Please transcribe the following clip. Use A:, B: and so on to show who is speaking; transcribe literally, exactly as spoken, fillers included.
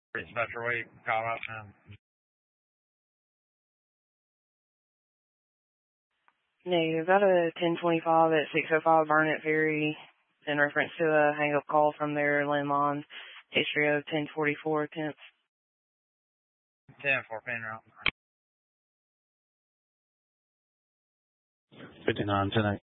A: Special week, call out now.
B: Negative. About a ten twenty-five at six oh five Barnett Ferry in reference to a hang-up call from their landline. History of ten forty-four tenth.
A: ten four, Penrose.
C: fifty-nine ten eight.